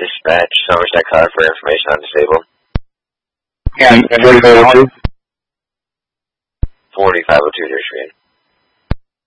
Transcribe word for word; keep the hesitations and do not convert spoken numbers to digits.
Dispatch, Somerset Car for information on disabled. Yeah, forty-five oh two? forty-five oh two, dear screen.